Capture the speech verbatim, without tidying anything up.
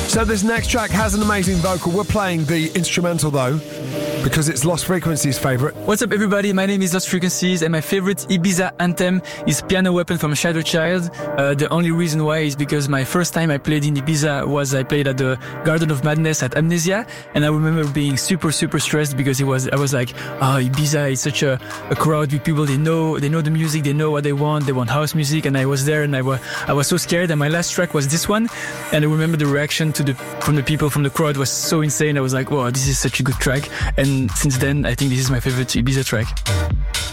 So this next track has an amazing vocal. We're playing the instrumental though, because it's Lost Frequency's favourite. What's up everybody, my name is Lost Frequencies and my favorite Ibiza anthem is Piano Weapon from Shadow Child. Uh, the only reason why is because my first time I played in Ibiza was I played at the Garden of Madness at Amnesia, and I remember being super super stressed because it was I was like, oh, Ibiza is such a, a crowd with people, they know they know the music, they know what they want, they want house music, and I was there and I was I was so scared, and my last track was this one, and I remember the reaction to the from the people from the crowd was so insane. I was like, wow, this is such a good track, and since then I think this is my favorite Ibiza track.